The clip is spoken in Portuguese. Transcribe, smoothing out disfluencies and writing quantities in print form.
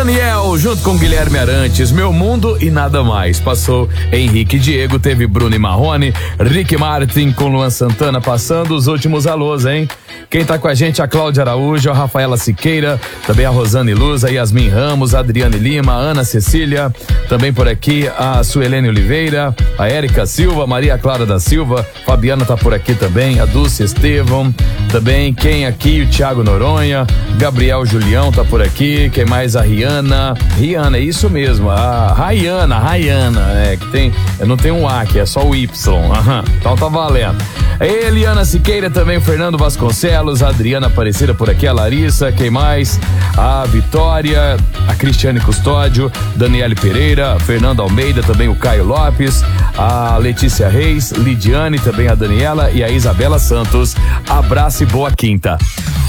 Daniel, junto com Guilherme Arantes, Meu Mundo e Nada Mais. Passou Henrique Diego, teve Bruno e Marrone, Rick Martin com Luan Santana passando os últimos alôs, hein? Quem tá com a gente é a Cláudia Araújo, a Rafaela Siqueira, também a Rosane Luz, a Yasmin Ramos, a Adriane Lima, a Ana Cecília, também por aqui a Suelene Oliveira, a Érica Silva, Maria Clara da Silva, Fabiana tá por aqui também, a Dulce Estevão, também quem aqui, o Thiago Noronha, Gabriel Julião tá por aqui, quem mais? A Rihanna, é isso mesmo, a Rayana, que tem, não tem um A aqui, é só o Y, então tá valendo. A Eliana Siqueira também, o Fernando Vasconcelos, a Adriana Aparecida por aqui, a Larissa, quem mais? A Vitória, a Cristiane Custódio, Daniele Pereira, Fernando Almeida, também o Caio Lopes, a Letícia Reis, Lidiane, também a Daniela e a Isabela Santos. Abraço e boa quinta.